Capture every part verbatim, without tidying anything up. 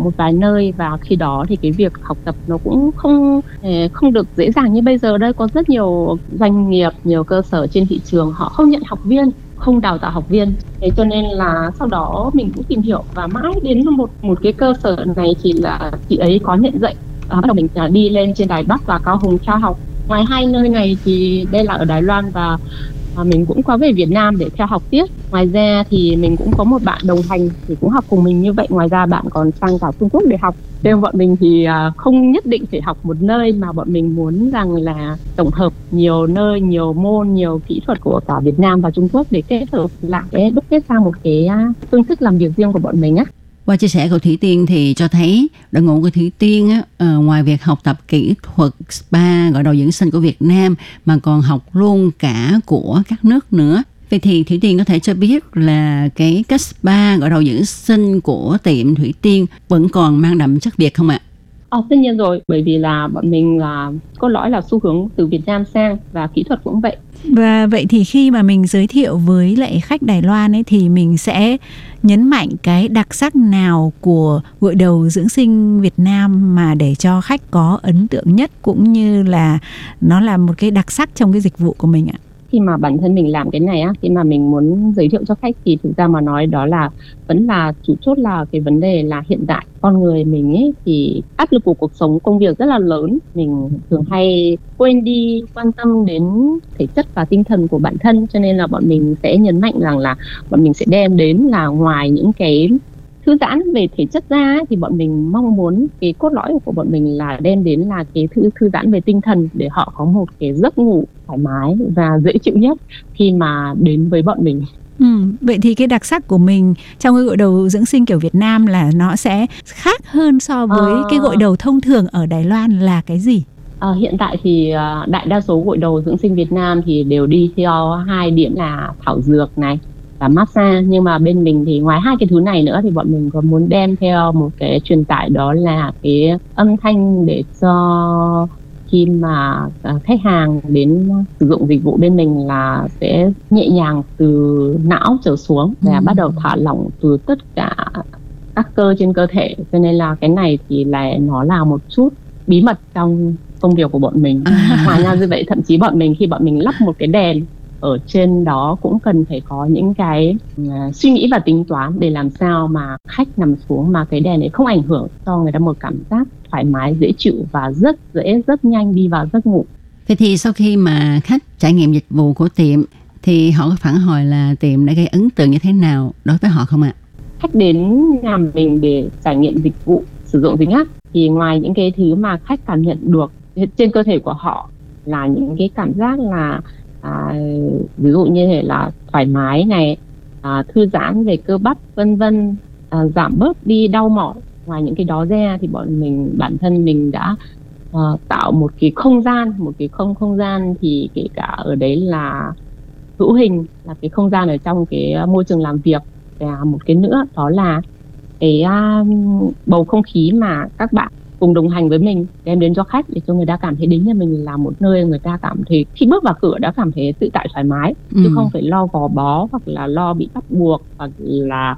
một vài nơi, và khi đó thì cái việc học tập nó cũng không không được dễ dàng như bây giờ. Đây có rất nhiều doanh nghiệp, nhiều cơ sở trên thị trường họ không nhận học viên, không đào tạo học viên. Thế cho nên là sau đó mình cũng tìm hiểu, và mãi đến một một cái cơ sở này thì là chị ấy có nhận dạy. À, bắt đầu mình đi lên trên Đài Bắc và Cao Hùng theo học. Ngoài hai nơi này thì đây là ở Đài Loan, và à, mình cũng có về Việt Nam để theo học tiếp. Ngoài ra thì mình cũng có một bạn đồng hành thì cũng học cùng mình như vậy. Ngoài ra bạn còn sang cả Trung Quốc để học. Nên bọn mình thì à, không nhất định phải học một nơi, mà bọn mình muốn rằng là tổng hợp nhiều nơi, nhiều môn, nhiều kỹ thuật của cả Việt Nam và Trung Quốc để kết hợp lại, để đúc kết sang một cái phương thức làm việc riêng của bọn mình á. Qua chia sẻ của Thủy Tiên thì cho thấy đội ngũ của Thủy Tiên á, ờ, ngoài việc học tập kỹ thuật spa gội đầu dưỡng sinh của Việt Nam mà còn học luôn cả của các nước nữa. Vậy thì Thủy Tiên có thể cho biết là cái cách spa gội đầu dưỡng sinh của tiệm Thủy Tiên vẫn còn mang đậm chất Việt không ạ? À, tất nhiên rồi, bởi vì là bọn mình là cốt lõi là xu hướng từ Việt Nam sang, và kỹ thuật cũng vậy. Và vậy thì khi mà mình giới thiệu với lại khách Đài Loan ấy thì mình sẽ nhấn mạnh cái đặc sắc nào của gội đầu dưỡng sinh Việt Nam mà để cho khách có ấn tượng nhất, cũng như là nó là một cái đặc sắc trong cái dịch vụ của mình ạ? Khi mà bản thân mình làm cái này á, khi mà mình muốn giới thiệu cho khách thì thực ra mà nói đó là vẫn là chủ chốt là cái vấn đề là hiện tại con người mình ấy thì áp lực của cuộc sống công việc rất là lớn, mình thường hay quên đi quan tâm đến thể chất và tinh thần của bản thân, cho nên là bọn mình sẽ nhấn mạnh rằng là bọn mình sẽ đem đến là ngoài những cái thư giãn về thể chất ra thì bọn mình mong muốn cái cốt lõi của bọn mình là đem đến là cái thư thư giãn về tinh thần, để họ có một cái giấc ngủ thoải mái và dễ chịu nhất khi mà đến với bọn mình. Ừ, vậy thì cái đặc sắc của mình trong cái gội đầu dưỡng sinh kiểu Việt Nam là nó sẽ khác hơn so với à... cái gội đầu thông thường ở Đài Loan là cái gì? À, hiện tại thì đại đa số gội đầu dưỡng sinh Việt Nam thì đều đi theo hai điểm là thảo dược này và massage, nhưng mà bên mình thì ngoài hai cái thứ này nữa thì bọn mình còn muốn đem theo một cái truyền tải, đó là cái âm thanh, để cho khi mà khách hàng đến sử dụng dịch vụ bên mình là sẽ nhẹ nhàng từ não trở xuống và ừ. bắt đầu thả lỏng từ tất cả các cơ trên cơ thể. Cho nên là cái này thì là nó là một chút bí mật trong công việc của bọn mình. À. Ngoài ra như vậy, thậm chí bọn mình khi bọn mình lắp một cái đèn ở trên đó cũng cần phải có những cái uh, suy nghĩ và tính toán để làm sao mà khách nằm xuống mà cái đèn ấy không ảnh hưởng cho người ta một cảm giác thoải mái, dễ chịu và rất dễ, rất nhanh đi vào giấc ngủ. Vậy thì sau khi mà khách trải nghiệm dịch vụ của tiệm thì họ có phản hồi là tiệm đã gây ấn tượng như thế nào đối với họ không ạ? Khách đến nhà mình để trải nghiệm dịch vụ sử dụng dính áp thì ngoài những cái thứ mà khách cảm nhận được trên cơ thể của họ là những cái cảm giác là À, ví dụ như thế là thoải mái này, à, thư giãn về cơ bắp vân vân, à, giảm bớt đi đau mỏi. Ngoài những cái đó ra thì bọn mình bản thân mình đã uh, tạo một cái không gian, một cái không không gian thì kể cả ở đấy là hữu hình, là cái không gian ở trong cái môi trường làm việc, và một cái nữa đó là cái uh, bầu không khí mà các bạn cùng đồng hành với mình đem đến cho khách, để cho người ta cảm thấy đến nhà mình là một nơi người ta cảm thấy khi bước vào cửa đã cảm thấy tự tại thoải mái, ừ. chứ không phải lo gò bó hoặc là lo bị bắt buộc hoặc là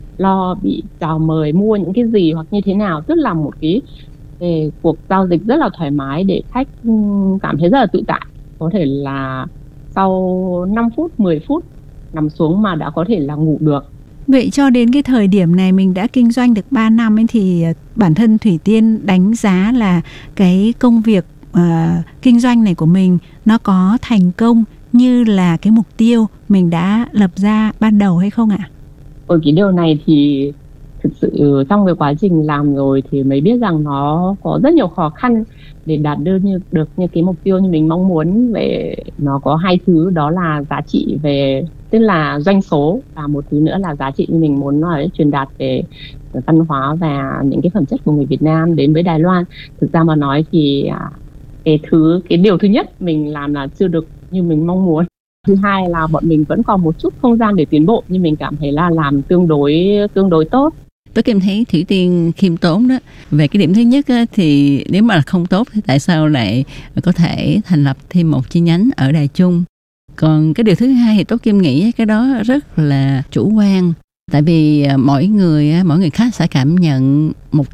lo bị chào mời mua những cái gì hoặc như thế nào. Tức là một cái về cuộc giao dịch rất là thoải mái để khách cảm thấy rất là tự tại, có thể là sau năm phút, mười phút nằm xuống mà đã có thể là ngủ được. Vậy cho đến cái thời điểm này mình đã kinh doanh được ba năm ấy, thì bản thân Thủy Tiên đánh giá là cái công việc uh, kinh doanh này của mình nó có thành công như là cái mục tiêu mình đã lập ra ban đầu hay không ạ? Ở cái điều này thì thực sự trong cái quá trình làm rồi thì mới biết rằng nó có rất nhiều khó khăn để đạt được như, được như cái mục tiêu như mình mong muốn. Về nó có hai thứ, đó là giá trị về tức là doanh số, và một thứ nữa là giá trị như mình muốn nói truyền đạt về văn hóa và những cái phẩm chất của người Việt Nam đến với Đài Loan. Thực ra mà nói thì cái thứ cái điều thứ nhất mình làm là chưa được như mình mong muốn. Thứ hai là bọn mình vẫn còn một chút không gian để tiến bộ, nhưng mình cảm thấy là làm tương đối tương đối tốt. Tôi cảm thấy Thủy Tiên khiêm tốn đó. Về cái điểm thứ nhất á, thì nếu mà không tốt thì tại sao lại có thể thành lập thêm một chi nhánh ở Đài Trung? Còn cái điều thứ hai thì Tốt Kim nghĩ cái đó rất là chủ quan. Tại vì mỗi người mỗi người khác sẽ cảm nhận một